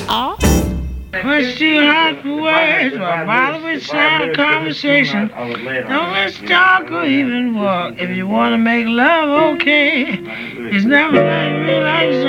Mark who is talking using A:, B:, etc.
A: Oh.
B: Much too hot for words, while bother with sound conversation. Don't let's talk or even walk. If you wanna make love, okay. It's never like real like